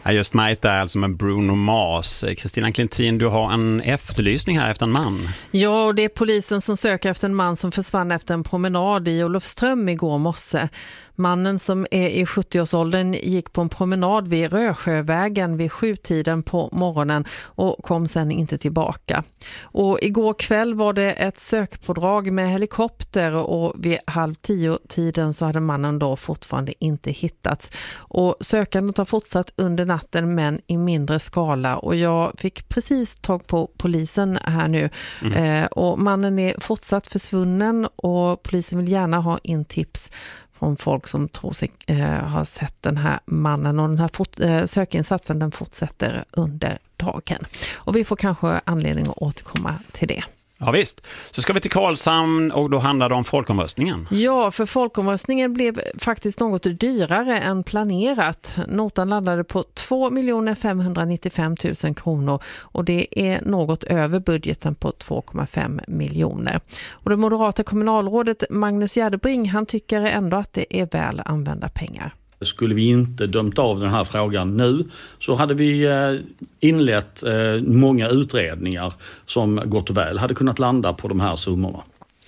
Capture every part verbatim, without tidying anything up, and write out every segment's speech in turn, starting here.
Ja, just Might är alltså med Bruno Mars. Kristina Klintin, du har en efterlysning här efter en man. Ja, och det är polisen som söker efter en man som försvann efter en promenad i Olofström igår morse. Mannen som är i sjuttio-årsåldern gick på en promenad vid Rösjövägen vid sjutiden på morgonen och kom sen inte tillbaka. Och igår kväll var det ett sökpådrag med helikopter och vid halv tio tiden så hade mannen då fortfarande inte hittats. Och sökandet har fortsatt under natten men i mindre skala, och jag fick precis tag på polisen här nu. Mm. Eh, och mannen är fortsatt försvunnen och polisen vill gärna ha in tips från folk som tror sig eh, ha sett den här mannen, och den här fort, eh, sökinsatsen den fortsätter under dagen. Och vi får kanske anledning att återkomma till det. Ja visst, så ska vi till Karlshamn och då handlar det om folkomröstningen. Ja, för folkomröstningen blev faktiskt något dyrare än planerat. Notan landade på två miljoner femhundranittiofem tusen kronor och det är något över budgeten på två komma fem miljoner. Och det moderata kommunalrådet Magnus Gärdebring, han tycker ändå att det är väl använda pengar. Skulle vi inte dömt av den här frågan nu så hade vi inlett många utredningar som gott och väl hade kunnat landa på de här summorna.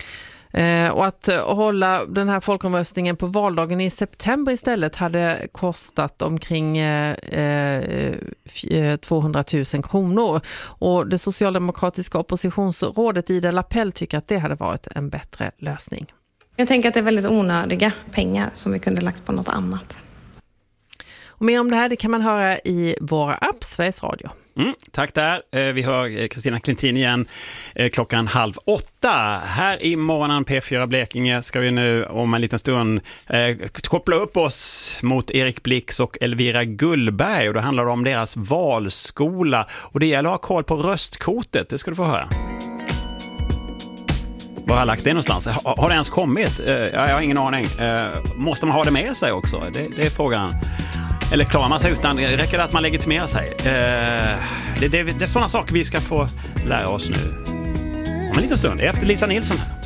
Eh, och att hålla den här folkomröstningen på valdagen i september istället hade kostat omkring eh, tvåhundratusen kronor. Och det socialdemokratiska oppositionsrådet Ida Lapell tycker att det hade varit en bättre lösning. Jag tänker att det är väldigt onödiga pengar som vi kunde lagt på något annat. Och mer om det här det kan man höra i våra app Sveriges Radio. Mm, tack där. Vi hör Kristina Klintin igen klockan halv åtta. Här i morgonen P fyra Blekinge ska vi nu om en liten stund eh, koppla upp oss mot Erik Blix och Elvira Gullberg. Och det handlar om deras valskola. Och det gäller att ha koll på röstkortet. Det ska du få höra. Var har lagt det någonstans? Har, har det ens kommit? Uh, jag har ingen aning. Uh, måste man ha det med sig också? Det, det är frågan. Eller klarar man sig utan? Räcker det att man legitimerar sig? Uh, det, det, det är sådana saker vi ska få lära oss nu. Om en liten stund. Efter Lisa Nilsson.